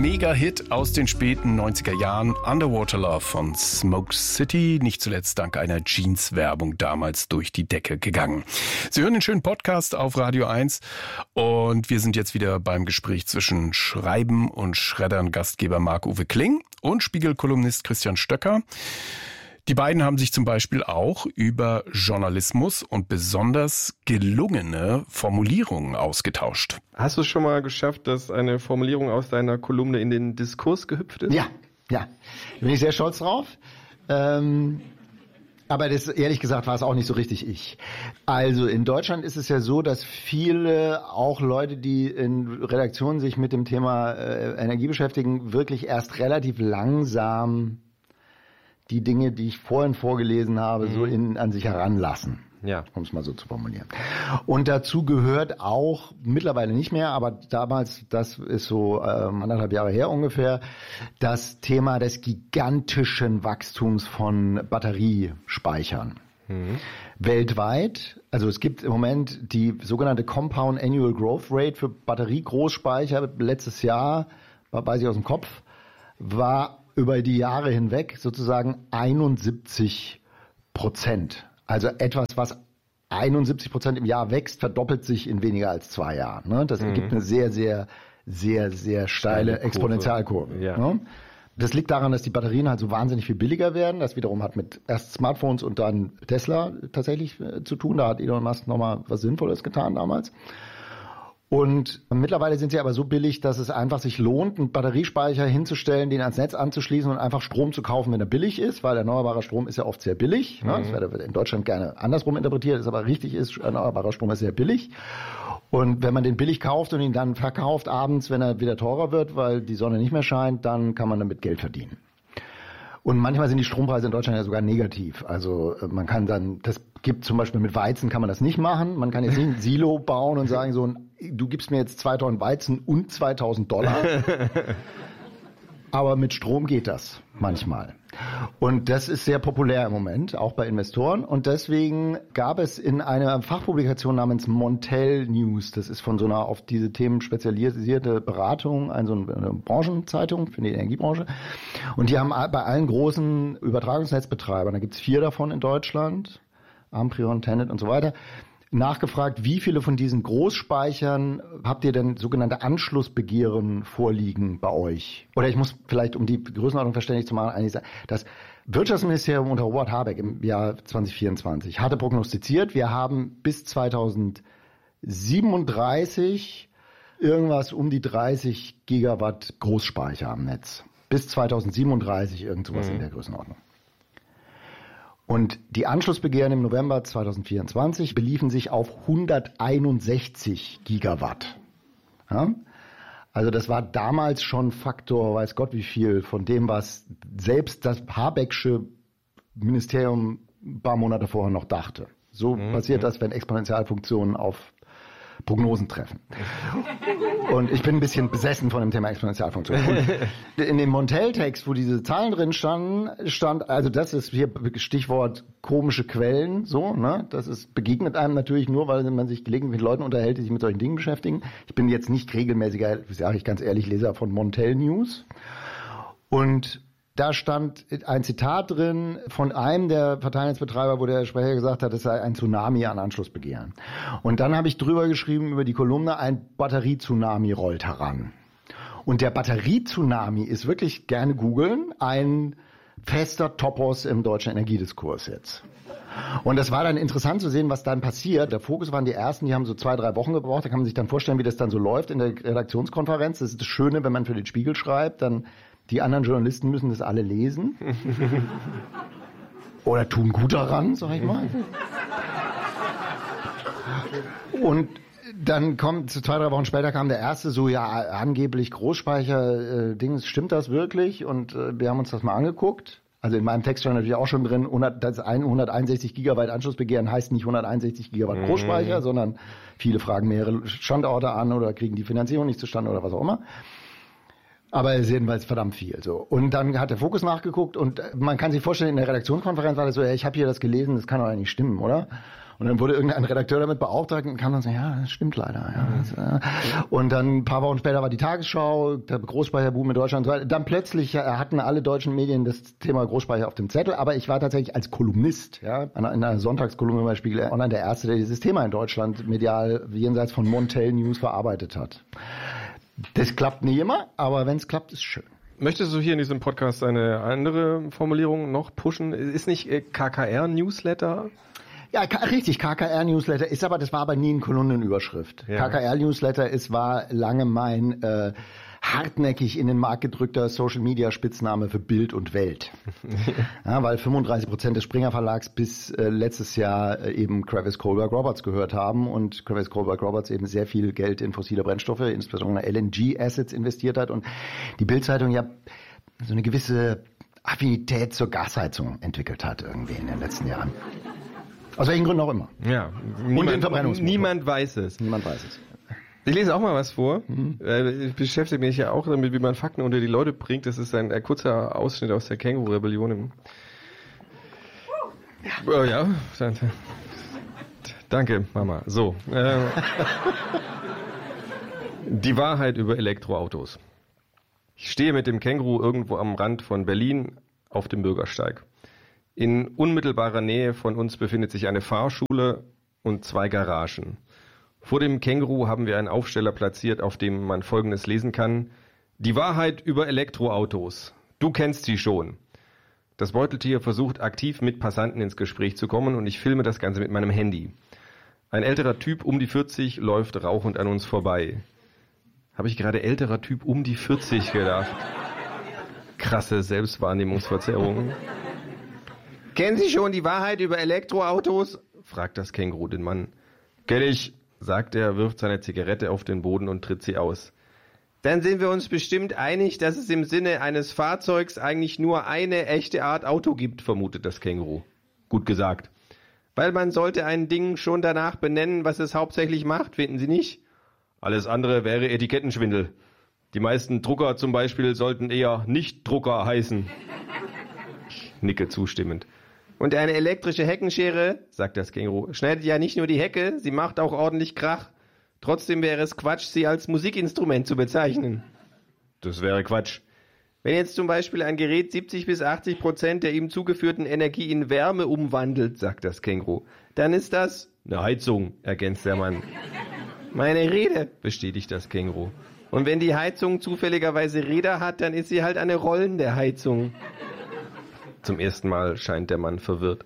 Mega-Hit aus den späten 90er Jahren, Underwater Love von Smoke City, nicht zuletzt dank einer Jeans-Werbung damals durch die Decke gegangen. Sie hören den schönen Podcast auf Radio 1 und wir sind jetzt wieder beim Gespräch zwischen Schreiben und Schreddern, Gastgeber Marc-Uwe Kling und Spiegel-Kolumnist Christian Stöcker. Die beiden haben sich zum Beispiel auch über Journalismus und besonders gelungene Formulierungen ausgetauscht. Hast du es schon mal geschafft, dass eine Formulierung aus deiner Kolumne in den Diskurs gehüpft ist? Ja. Da bin ich sehr stolz drauf. Aber das, ehrlich gesagt, war es auch nicht so richtig ich. Also in Deutschland ist es ja so, dass viele, auch Leute, die in Redaktionen sich mit dem Thema Energie beschäftigen, wirklich erst relativ langsam die Dinge, die ich vorhin vorgelesen habe, so an sich heranlassen. Ja. Um es mal so zu formulieren. Und dazu gehört auch, mittlerweile nicht mehr, aber damals, das ist so 1,5 Jahre her ungefähr, das Thema des gigantischen Wachstums von Batteriespeichern. Weltweit, also es gibt im Moment die sogenannte Compound Annual Growth Rate für Batteriegroßspeicher. Letztes Jahr, weiß ich aus dem Kopf, war über die Jahre hinweg sozusagen 71%. Also etwas, was 71% im Jahr wächst, verdoppelt sich in weniger als 2 Jahren. Ne? Das ergibt eine sehr, sehr, sehr, sehr steile Exponentialkurve. Ja. Ne? Das liegt daran, dass die Batterien halt so wahnsinnig viel billiger werden. Das wiederum hat mit erst Smartphones und dann Tesla tatsächlich zu tun. Da hat Elon Musk nochmal was Sinnvolles getan damals. Und mittlerweile sind sie aber so billig, dass es einfach sich lohnt, einen Batteriespeicher hinzustellen, den ans Netz anzuschließen und einfach Strom zu kaufen, wenn er billig ist, weil erneuerbarer Strom ist ja oft sehr billig. Ne? Das wird in Deutschland gerne andersrum interpretiert, ist aber richtig ist, erneuerbarer Strom ist sehr billig. Und wenn man den billig kauft und ihn dann verkauft abends, wenn er wieder teurer wird, weil die Sonne nicht mehr scheint, dann kann man damit Geld verdienen. Und manchmal sind die Strompreise in Deutschland ja sogar negativ. Also man kann dann, das gibt zum Beispiel mit Weizen kann man das nicht machen. Man kann jetzt nicht ein Silo bauen und sagen so, du gibst mir jetzt 2 Tonnen Weizen und $2.000. Aber mit Strom geht das manchmal. Und das ist sehr populär im Moment, auch bei Investoren. Und deswegen gab es in einer Fachpublikation namens Montel News, das ist von so einer auf diese Themen spezialisierte Beratung, eine Branchenzeitung für die Energiebranche. Und die haben bei allen großen Übertragungsnetzbetreibern, da gibt es 4 davon in Deutschland, Amprion, Tenet und so weiter, nachgefragt, wie viele von diesen Großspeichern habt ihr denn sogenannte Anschlussbegehren vorliegen bei euch? Oder ich muss vielleicht, um die Größenordnung verständlich zu machen, eigentlich sagen, das Wirtschaftsministerium unter Robert Habeck im Jahr 2024 hatte prognostiziert, wir haben bis 2037 irgendwas um die 30 Gigawatt Großspeicher am Netz. Bis 2037 irgend sowas in der Größenordnung. Und die Anschlussbegehren im November 2024 beliefen sich auf 161 Gigawatt. Ja? Also das war damals schon Faktor, weiß Gott wie viel, von dem, was selbst das Habecksche Ministerium ein paar Monate vorher noch dachte. So passiert das, wenn Exponentialfunktionen auf Prognosen treffen. Und ich bin ein bisschen besessen von dem Thema Exponentialfunktion. Und in dem Montel-Text, wo diese Zahlen drin stand, also das ist hier Stichwort komische Quellen, so, ne? Das ist, begegnet einem natürlich nur, weil man sich gelegentlich mit Leuten unterhält, die sich mit solchen Dingen beschäftigen. Ich bin jetzt nicht regelmäßiger, sage ich ganz ehrlich, Leser von Montel News. Und da stand ein Zitat drin von einem der Verteilnetzbetreiber, wo der Sprecher gesagt hat, es sei ein Tsunami an Anschlussbegehren. Und dann habe ich drüber geschrieben über die Kolumne, ein Batterie-Tsunami rollt heran. Und der Batterie-Tsunami ist wirklich, gerne googeln, ein fester Topos im deutschen Energiediskurs jetzt. Und das war dann interessant zu sehen, was dann passiert. Der Fokus waren die ersten, die haben so 2-3 Wochen gebraucht. Da kann man sich dann vorstellen, wie das dann so läuft in der Redaktionskonferenz. Das ist das Schöne, wenn man für den Spiegel schreibt, dann die anderen Journalisten müssen das alle lesen. Oder tun gut daran, sag ich mal. Und dann kommt, 2-3 Wochen später kam der erste so, ja, angeblich Großspeicher-Dings, stimmt das wirklich? Und wir haben uns das mal angeguckt. Also in meinem Text stand natürlich auch schon drin, 161 Gigabyte Anschlussbegehren heißt nicht 161 Gigabyte Großspeicher, sondern viele fragen mehrere Standorte an oder kriegen die Finanzierung nicht zustande oder was auch immer. Aber es ist jedenfalls verdammt viel. So. Und dann hat der Fokus nachgeguckt und man kann sich vorstellen, in der Redaktionskonferenz war das so, ja, ich habe hier das gelesen, das kann doch eigentlich stimmen, oder? Und dann wurde irgendein Redakteur damit beauftragt und kam dann so, ja, das stimmt leider. Ja. Und dann ein paar Wochen später war die Tagesschau, der Großspeicherboom in Deutschland. Dann plötzlich hatten alle deutschen Medien das Thema Großspeicher auf dem Zettel, aber ich war tatsächlich als Kolumnist, ja, in einer Sonntagskolumne bei Spiegel Online der Erste, der dieses Thema in Deutschland medial jenseits von Montel News verarbeitet hat. Das klappt nie immer, aber wenn es klappt, ist schön. Möchtest du hier in diesem Podcast eine andere Formulierung noch pushen? Ist nicht KKR-Newsletter? Ja, richtig, KKR-Newsletter das war aber nie eine Kolumnenüberschrift. Ja. KKR-Newsletter war lange mein hartnäckig in den Markt gedrückter Social-Media-Spitzname für Bild und Welt. Ja, weil 35% des Springer Verlags bis letztes Jahr eben Kravis Kohlberg Roberts gehört haben und Kravis Kohlberg Roberts eben sehr viel Geld in fossile Brennstoffe, insbesondere LNG-Assets investiert hat und die Bild-Zeitung ja so eine gewisse Affinität zur Gasheizung entwickelt hat irgendwie in den letzten Jahren. Aus welchen Gründen auch immer. Ja, niemand weiß es. Niemand weiß es. Ich lese auch mal was vor. Ich beschäftige mich ja auch damit, wie man Fakten unter die Leute bringt. Das ist ein kurzer Ausschnitt aus der Känguru-Rebellion. Ja, danke, Mama. So. Die Wahrheit über Elektroautos. Ich stehe mit dem Känguru irgendwo am Rand von Berlin auf dem Bürgersteig. In unmittelbarer Nähe von uns befindet sich eine Fahrschule und 2 Garagen. Vor dem Känguru haben wir einen Aufsteller platziert, auf dem man Folgendes lesen kann. Die Wahrheit über Elektroautos. Du kennst sie schon. Das Beuteltier versucht aktiv mit Passanten ins Gespräch zu kommen und ich filme das Ganze mit meinem Handy. Ein älterer Typ um die 40 läuft rauchend an uns vorbei. Habe ich gerade älterer Typ um die 40 gedacht? Krasse Selbstwahrnehmungsverzerrung. Kennen Sie schon die Wahrheit über Elektroautos? Fragt das Känguru den Mann. Kenn ich, sagt er, wirft seine Zigarette auf den Boden und tritt sie aus. Dann sind wir uns bestimmt einig, dass es im Sinne eines Fahrzeugs eigentlich nur eine echte Art Auto gibt, vermutet das Känguru. Gut gesagt. Weil man sollte ein Ding schon danach benennen, was es hauptsächlich macht, finden Sie nicht? Alles andere wäre Etikettenschwindel. Die meisten Drucker zum Beispiel sollten eher Nicht-Drucker heißen. Ich nicke zustimmend. Und eine elektrische Heckenschere, sagt das Känguru, schneidet ja nicht nur die Hecke, sie macht auch ordentlich Krach. Trotzdem wäre es Quatsch, sie als Musikinstrument zu bezeichnen. Das wäre Quatsch. Wenn jetzt zum Beispiel ein Gerät 70-80% der ihm zugeführten Energie in Wärme umwandelt, sagt das Känguru, dann ist das eine Heizung, ergänzt der Mann. Meine Rede, bestätigt das Känguru. Und wenn die Heizung zufälligerweise Räder hat, dann ist sie halt eine rollende Heizung. Zum ersten Mal scheint der Mann verwirrt.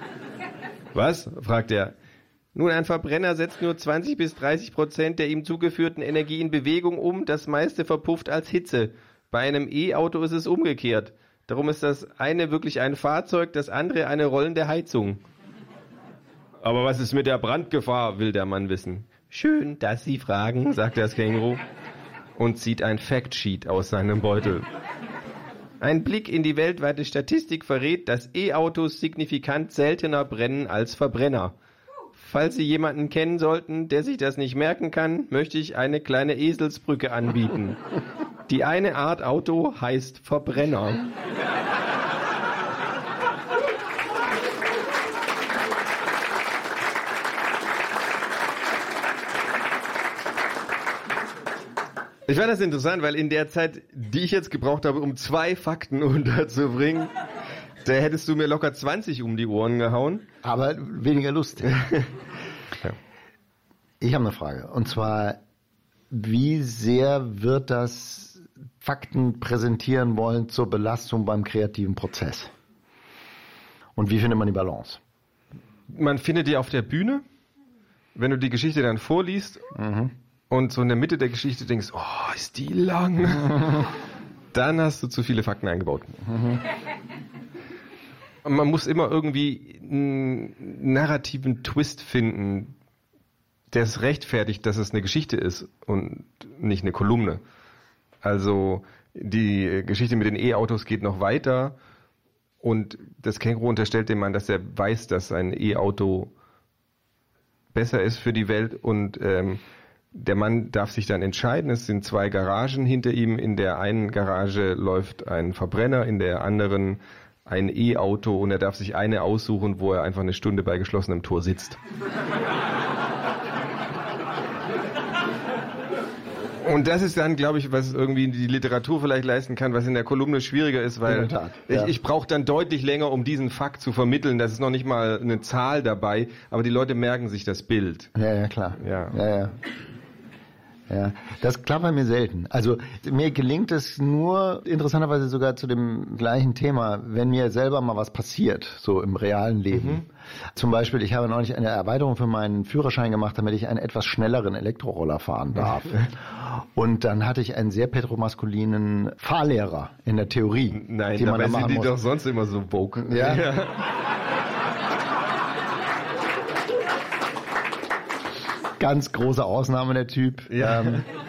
Was? Fragt er. Nun, ein Verbrenner setzt nur 20-30% der ihm zugeführten Energie in Bewegung um, das meiste verpufft als Hitze. Bei einem E-Auto ist es umgekehrt. Darum ist das eine wirklich ein Fahrzeug, das andere eine rollende Heizung. Aber was ist mit der Brandgefahr, will der Mann wissen. Schön, dass Sie fragen, sagt das Känguru und zieht ein Factsheet aus seinem Beutel. Ein Blick in die weltweite Statistik verrät, dass E-Autos signifikant seltener brennen als Verbrenner. Falls Sie jemanden kennen sollten, der sich das nicht merken kann, möchte ich eine kleine Eselsbrücke anbieten. Die eine Art Auto heißt Verbrenner. Ich fand das interessant, weil in der Zeit, die ich jetzt gebraucht habe, um 2 Fakten unterzubringen, da hättest du mir locker 20 um die Ohren gehauen. Aber weniger Lust. Ja. Ich habe eine Frage. Und zwar, wie sehr wird das Fakten präsentieren wollen zur Belastung beim kreativen Prozess? Und wie findet man die Balance? Man findet die auf der Bühne, wenn du die Geschichte dann vorliest. Und so in der Mitte der Geschichte denkst, oh, ist die lang. Dann hast du zu viele Fakten eingebaut. Und man muss immer irgendwie einen narrativen Twist finden, der es rechtfertigt, dass es eine Geschichte ist und nicht eine Kolumne. Also die Geschichte mit den E-Autos geht noch weiter und das Känguru unterstellt dem Mann, dass er weiß, dass ein E-Auto besser ist für die Welt und der Mann darf sich dann entscheiden. Es sind 2 Garagen hinter ihm. In der einen Garage läuft ein Verbrenner, in der anderen ein E-Auto und er darf sich eine aussuchen, wo er einfach eine Stunde bei geschlossenem Tor sitzt. Und das ist dann, glaube ich, was irgendwie die Literatur vielleicht leisten kann, was in der Kolumne schwieriger ist, weil ich brauche dann deutlich länger, um diesen Fakt zu vermitteln. Das ist noch nicht mal eine Zahl dabei, aber die Leute merken sich das Bild. Ja, klar. Ja, das klappt bei mir selten. Also mir gelingt es nur, interessanterweise sogar zu dem gleichen Thema, wenn mir selber mal was passiert, so im realen Leben. Zum Beispiel, ich habe neulich eine Erweiterung für meinen Führerschein gemacht, damit ich einen etwas schnelleren Elektroroller fahren darf. Und dann hatte ich einen sehr petromaskulinen Fahrlehrer in der Theorie. Nein, dabei sind die doch sonst immer so woke. Ja. Ganz große Ausnahme, der Typ. Ja.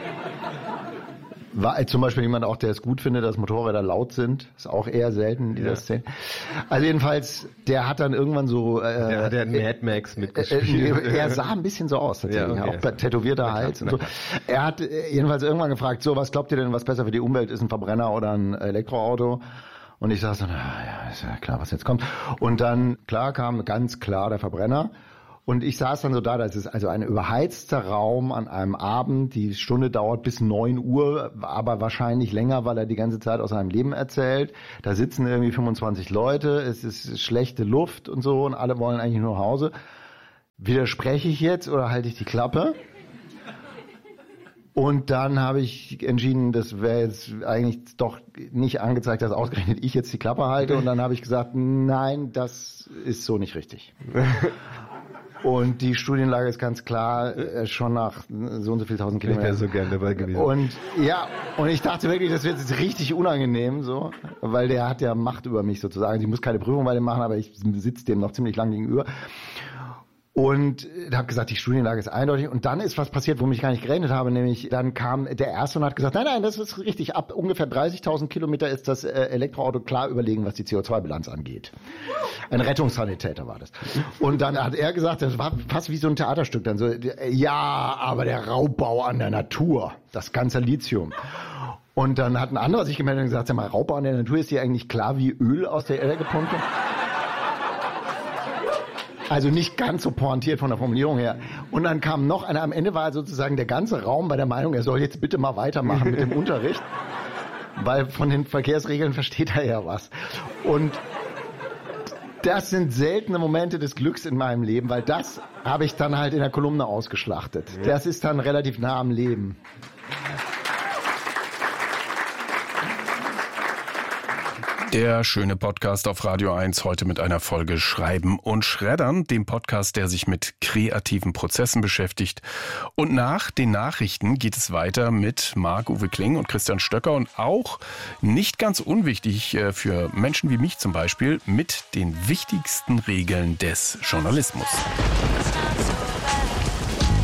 War zum Beispiel jemand auch, der es gut findet, dass Motorräder laut sind. Ist auch eher selten in dieser Szene. Also jedenfalls, der hat dann irgendwann so... der hat Mad Max mitgespielt. Er sah ein bisschen so aus, tatsächlich. Ja, okay. Auch tätowierter Hals und so. Er hat jedenfalls irgendwann gefragt, so, was glaubt ihr denn, was besser für die Umwelt ist, ein Verbrenner oder ein Elektroauto? Und ich sag so, ja, ist ja klar, was jetzt kommt. Und dann, klar, kam ganz klar der Verbrenner. Und ich saß dann so da, das ist also ein überheizter Raum an einem Abend, die Stunde dauert bis 9 Uhr, aber wahrscheinlich länger, weil er die ganze Zeit aus seinem Leben erzählt. Da sitzen irgendwie 25 Leute, es ist schlechte Luft und so und alle wollen eigentlich nur nach Hause. Widerspreche ich jetzt oder halte ich die Klappe? Und dann habe ich entschieden, das wäre jetzt eigentlich doch nicht angezeigt, dass ausgerechnet ich jetzt die Klappe halte. Und dann habe ich gesagt, nein, das ist so nicht richtig. Und die Studienlage ist ganz klar, schon nach so und so viel 1000 Kilometern. Ich wäre so gern dabei gewesen. Und ich dachte wirklich, das wird jetzt richtig unangenehm, so, weil der hat ja Macht über mich sozusagen. Ich muss keine Prüfung bei dem machen, aber ich sitze dem noch ziemlich lang gegenüber. Und habe gesagt, die Studienlage ist eindeutig. Und dann ist was passiert, womit ich gar nicht gerechnet habe, nämlich dann kam der Erste und hat gesagt, nein, das ist richtig, ab ungefähr 30.000 Kilometer ist das Elektroauto klar überlegen, was die CO2-Bilanz angeht. Ein Rettungssanitäter war das. Und dann hat er gesagt, das war fast wie so ein Theaterstück, dann so, ja, aber der Raubbau an der Natur, das ganze Lithium. Und dann hat ein anderer sich gemeldet und gesagt, sag mal, Raubbau an der Natur, ist dir eigentlich klar wie Öl aus der Erde gepumpt? Also nicht ganz so pointiert von der Formulierung her. Und dann kam noch einer, am Ende war sozusagen der ganze Raum bei der Meinung, er soll jetzt bitte mal weitermachen mit dem Unterricht, weil von den Verkehrsregeln versteht er ja was. Und das sind seltene Momente des Glücks in meinem Leben, weil das habe ich dann halt in der Kolumne ausgeschlachtet. Das ist dann relativ nah am Leben. Der schöne Podcast auf Radio 1, heute mit einer Folge Schreiben und Schreddern, dem Podcast, der sich mit kreativen Prozessen beschäftigt. Und nach den Nachrichten geht es weiter mit Marc-Uwe Kling und Christian Stöcker und auch nicht ganz unwichtig für Menschen wie mich zum Beispiel mit den wichtigsten Regeln des Journalismus.